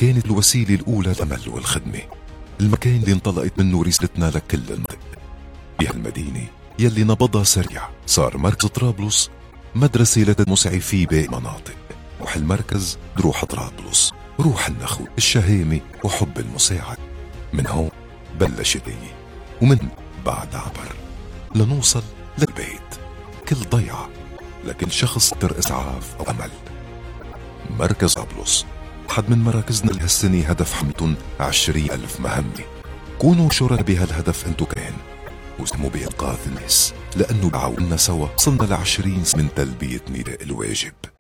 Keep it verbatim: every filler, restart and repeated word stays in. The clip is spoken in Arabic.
كانت الوسيلة الأولى للعمل والخدمة، المكان اللي انطلقت منه رسالتنا لكل المنطقة. بهالمدينة يلي نبضها سريع صار مركز طرابلس مدرسة للمسعفين باقي المناطق، روح المركز روح طرابلس، روح النخوة، الشهامة وحب المساعد. من هون بلشت هي، ومن بعد عبر لنوصل للبيت، كل ضيعة لكل شخص تر إسعاف أو أمل. مركز طرابلس حد من مراكزنا لهالسنة هدف حملة عشرين ألف مهمة. كونوا شركاء بهالهدف انتو كمان، وسموا بإنقاذ الناس، لأنه بعاوننا سوا صلنا لعشرين من تلبية نداء الواجب.